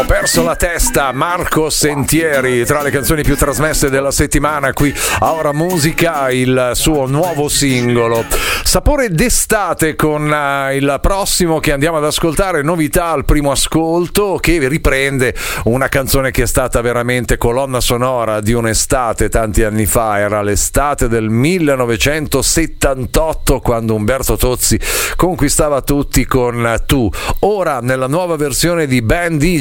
Ho perso la testa, Marco Sentieri, tra le canzoni più trasmesse della settimana qui a Ora Musica, il suo nuovo singolo. Sapore d'estate con il prossimo che andiamo ad ascoltare, novità al primo ascolto, che riprende una canzone che è stata veramente colonna sonora di un'estate tanti anni fa. Era l'estate del 1978, quando Umberto Tozzi conquistava tutti con Tu. Ora nella nuova versione di Band